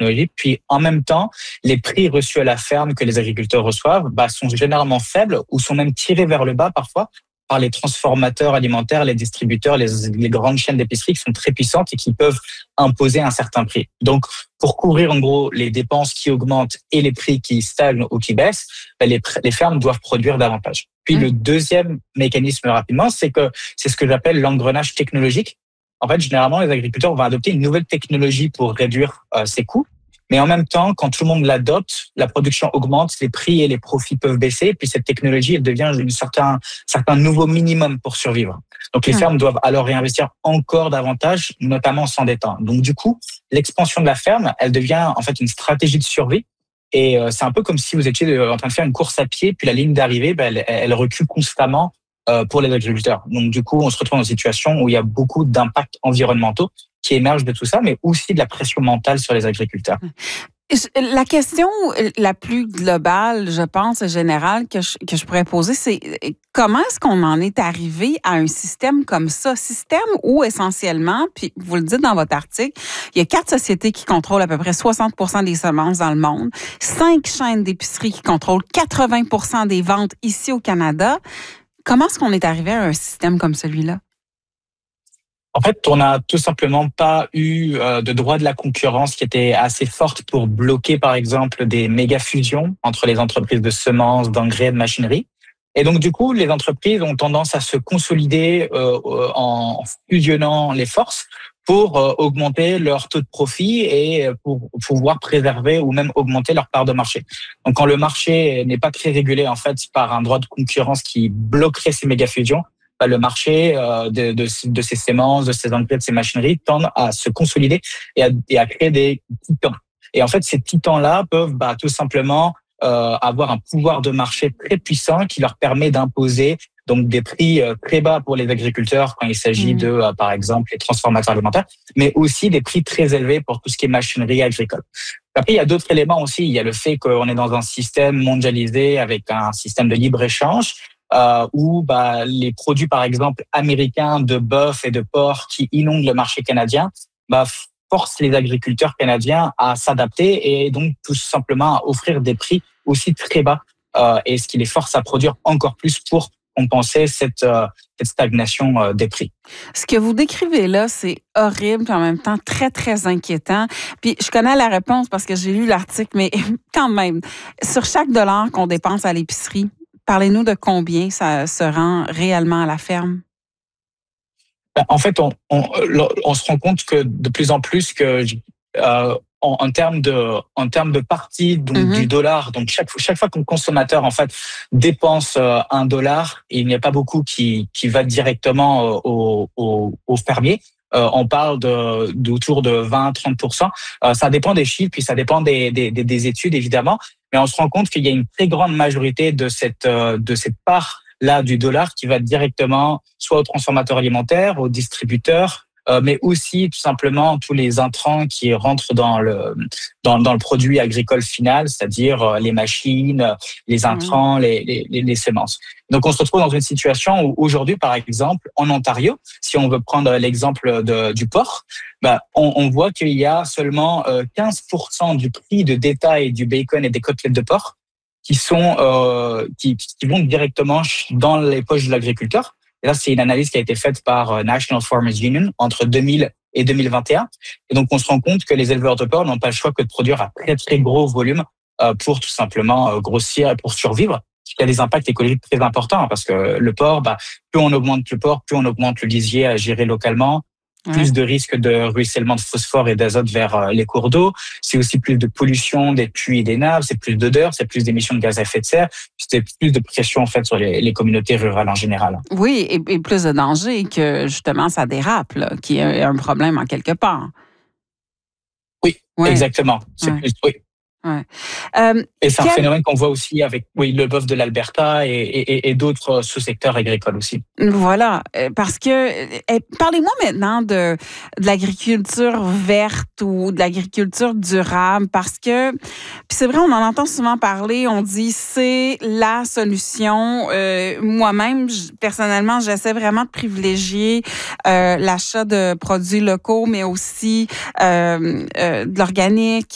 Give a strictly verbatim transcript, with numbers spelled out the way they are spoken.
technologie. Puis, en même temps, les prix reçus à la ferme que les agriculteurs reçoivent bah, sont généralement faibles ou sont même tirés vers le bas parfois par les transformateurs alimentaires, les distributeurs, les, les grandes chaînes d'épicerie qui sont très puissantes et qui peuvent imposer un certain prix. Donc, pour couvrir en gros les dépenses qui augmentent et les prix qui stagnent ou qui baissent, bah, les, les fermes doivent produire davantage. Puis, mmh. le deuxième mécanisme rapidement, c'est que c'est ce que j'appelle l'engrenage technologique. En fait, généralement, les agriculteurs vont adopter une nouvelle technologie pour réduire euh, ses coûts. Mais en même temps, quand tout le monde l'adopte, la production augmente, les prix et les profits peuvent baisser. Puis cette technologie, elle devient un certain, certain nouveau minimum pour survivre. Donc les mmh. fermes doivent alors réinvestir encore davantage, notamment en s'endettant. Donc du coup, l'expansion de la ferme, elle devient en fait une stratégie de survie. Et euh, c'est un peu comme si vous étiez en train de faire une course à pied, puis la ligne d'arrivée, ben, elle, elle recule constamment euh, pour les agriculteurs. Donc du coup, on se retrouve dans une situation où il y a beaucoup d'impacts environnementaux qui émergent de tout ça, mais aussi de la pression mentale sur les agriculteurs. La question la plus globale, je pense, générale, que je, que je pourrais poser, c'est comment est-ce qu'on en est arrivé à un système comme ça? Système où, essentiellement, puis vous le dites dans votre article, il y a quatre sociétés qui contrôlent à peu près soixante pour cent des semences dans le monde, cinq chaînes d'épicerie qui contrôlent quatre-vingts pour cent des ventes ici au Canada. Comment est-ce qu'on est arrivé à un système comme celui-là? En fait, on n'a tout simplement pas eu euh, de droit de la concurrence qui était assez forte pour bloquer, par exemple, des méga fusions entre les entreprises de semences, d'engrais, de machinerie. Et donc, du coup, les entreprises ont tendance à se consolider euh, en fusionnant les forces pour euh, augmenter leur taux de profit et pour pouvoir préserver ou même augmenter leur part de marché. Donc, quand le marché n'est pas très régulé, en fait, par un droit de concurrence qui bloquerait ces méga fusions, le marché de, de, de ces semences, de ces engrais, de ces machineries tendent à se consolider et à, et à créer des titans. Et en fait, ces titans-là peuvent bah, tout simplement euh, avoir un pouvoir de marché très puissant qui leur permet d'imposer donc des prix euh, très bas pour les agriculteurs quand il s'agit mmh. de, euh, par exemple, les transformateurs alimentaires, mais aussi des prix très élevés pour tout ce qui est machinerie agricole. Après, il y a d'autres éléments aussi. Il y a le fait qu'on est dans un système mondialisé avec un système de libre-échange. Euh, où bah, les produits, par exemple, américains de bœuf et de porc qui inondent le marché canadien bah, forcent les agriculteurs canadiens à s'adapter et donc tout simplement à offrir des prix aussi très bas euh, et ce qui les force à produire encore plus pour compenser cette, euh, cette stagnation euh, des prix. Ce que vous décrivez là, c'est horrible et en même temps très, très inquiétant. Puis je connais la réponse parce que j'ai lu l'article, mais quand même, sur chaque dollar qu'on dépense à l'épicerie, parlez-nous de combien ça se rend réellement à la ferme. En fait, on, on, on se rend compte que de plus en plus que euh, en, en termes de en termes de partie donc mm-hmm. du dollar, donc chaque chaque fois qu'un consommateur en fait dépense euh, un dollar, il n'y a pas beaucoup qui qui va directement euh, au, au, au fermier. Euh, on parle de d'autour de vingt à trente pour cent. Euh, ça dépend des chiffres, puis ça dépend des, des, des études, évidemment. Mais on se rend compte qu'il y a une très grande majorité de cette, euh, de cette part-là du dollar qui va directement soit aux transformateurs alimentaires, aux distributeurs, euh, mais aussi tout simplement tous les intrants qui rentrent dans le, dans, dans le produit agricole final, c'est-à-dire euh, les machines, les intrants, mmh. les, les, les semences. Donc, on se retrouve dans une situation où aujourd'hui, par exemple, en Ontario, si on veut prendre l'exemple de, du porc, bah, on, on voit qu'il y a seulement euh, quinze pour cent du prix de détail du bacon et des côtelettes de porc qui sont euh, qui, qui vont directement dans les poches de l'agriculteur. Et là, c'est une analyse qui a été faite par National Farmers Union entre deux mille et deux mille vingt et un. Et donc, on se rend compte que les éleveurs de porc n'ont pas le choix que de produire à très, très gros volume euh, pour tout simplement euh, grossir et pour survivre. Il y a des impacts écologiques très importants parce que le porc, bah, plus on augmente le porc, plus on augmente le lisier à gérer localement, ouais. plus de risques de ruissellement de phosphore et d'azote vers les cours d'eau. C'est aussi plus de pollution des puits et des nappes, c'est plus d'odeur, c'est plus d'émissions de gaz à effet de serre, c'est plus de pression en fait sur les, les communautés rurales en général. Oui, et, et plus de danger que justement ça dérape, là, qui est un problème en quelque part. Oui, ouais. exactement. C'est ouais. plus, oui. Ouais. Euh, et c'est quel... un phénomène qu'on voit aussi avec oui, le bœuf de l'Alberta et, et, et d'autres sous-secteurs agricoles aussi. Voilà, parce que parlez-moi maintenant de, de l'agriculture verte ou de l'agriculture durable, parce que, puis c'est vrai, on en entend souvent parler, on dit c'est la solution. Euh, moi-même, personnellement, j'essaie vraiment de privilégier euh, l'achat de produits locaux, mais aussi euh, euh, de l'organique.